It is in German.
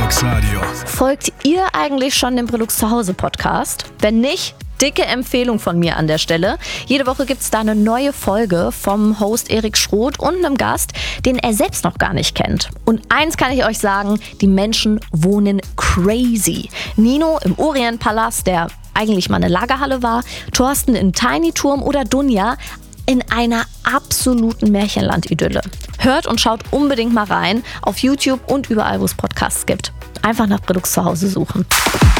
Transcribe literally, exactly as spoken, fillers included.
Brillux Radio. Folgt ihr eigentlich schon dem Brillux Zuhause Podcast? Wenn nicht, dicke Empfehlung von mir an der Stelle. Jede Woche gibt es da eine neue Folge vom Host Erik Schroth und einem Gast, den er selbst noch gar nicht kennt. Und eins kann ich euch sagen, die Menschen wohnen crazy. Nino im Orientpalast, der eigentlich mal eine Lagerhalle war, Thorsten in Tiny Turm oder Dunja in einer absoluten Märchenland-Idylle. Hört und schaut unbedingt mal rein auf YouTube und überall, wo es Podcasts gibt. Einfach nach Brillux Zuhause suchen.